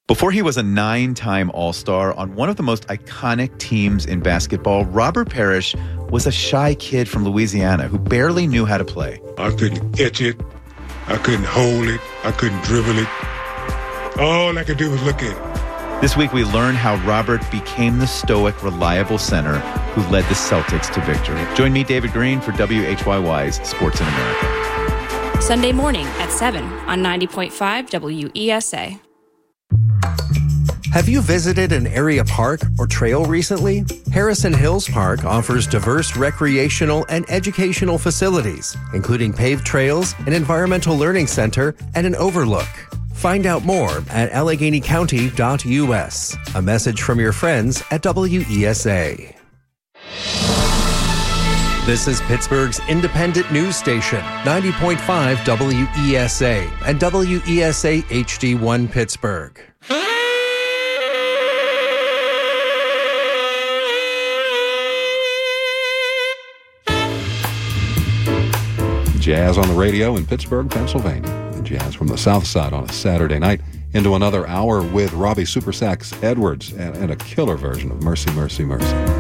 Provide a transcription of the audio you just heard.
Before he was a 9-time All-Star on one of the most iconic teams in basketball, Robert Parrish was a shy kid from Louisiana who barely knew how to play. I couldn't catch it. I couldn't hold it. I couldn't dribble it. All I could do was look at it. This week, we learn how Robert became the stoic, reliable center who led the Celtics to victory. Join me, David Green, for WHYY's Sports in America. Sunday morning at 7 on 90.5 WESA. Have you visited an area park or trail recently? Harrison Hills Park offers diverse recreational and educational facilities, including paved trails, an environmental learning center, and an overlook. Find out more at AlleghenyCounty.us. A message from your friends at WESA. This is Pittsburgh's independent news station, 90.5 WESA and WESA HD1 Pittsburgh. Jazz on the radio in Pittsburgh, Pennsylvania. The Jazz from the South Side on a Saturday night into another hour with Robbie Super Sax Edwards and a killer version of Mercy, Mercy, Mercy.